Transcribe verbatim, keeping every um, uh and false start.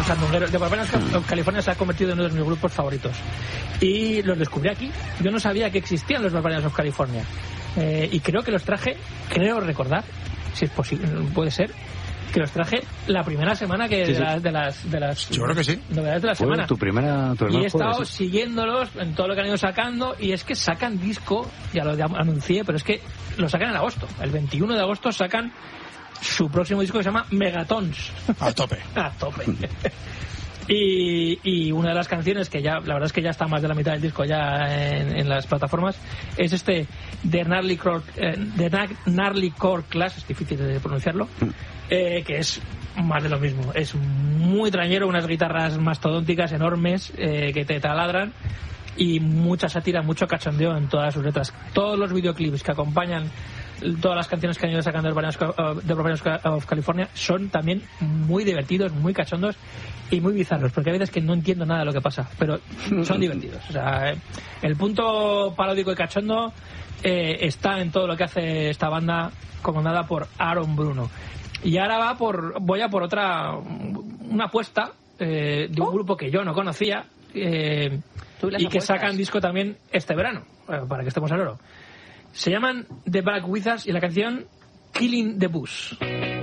sandungueros. The Barbarians of California se ha convertido en uno de mis grupos favoritos. Y los descubrí aquí. Yo no sabía que existían los Barbarians of California. Eh, y creo que los traje, creo recordar, si es posible, puede ser, que los traje la primera semana que sí, de, sí. La, de las de las Yo creo que sí. novedades de la Fue semana. tu primera, tu y he estado jueves, ¿sí? siguiéndolos en todo lo que han ido sacando, y es que sacan disco, ya lo anuncié, pero es que lo sacan en agosto. El veintiuno de agosto sacan su próximo disco que se llama Megatons. A tope. A tope. Y, y una de las canciones que ya, la verdad es que ya está más de la mitad del disco ya en, en las plataformas, es este The Gnarly Core, eh, The Gnarly Core Class, es difícil de pronunciarlo, eh, que es más de lo mismo. Es muy trañero, unas guitarras mastodónticas enormes eh, que te taladran, y mucha sátira, mucho cachondeo en todas sus letras. Todos los videoclips que acompañan todas las canciones que han ido sacando de Barbarians of California son también muy divertidos, muy cachondos y muy bizarros, porque hay veces que no entiendo nada de lo que pasa, pero son divertidos. O sea, el punto paródico y cachondo eh, está en todo lo que hace esta banda comandada por Aaron Bruno. Y ahora va por voy a por otra una apuesta eh, de un oh. grupo que yo no conocía eh, y que sacan disco también este verano, bueno, para que estemos al oro. Se llaman The Black Wizards y la canción Killing the Bus.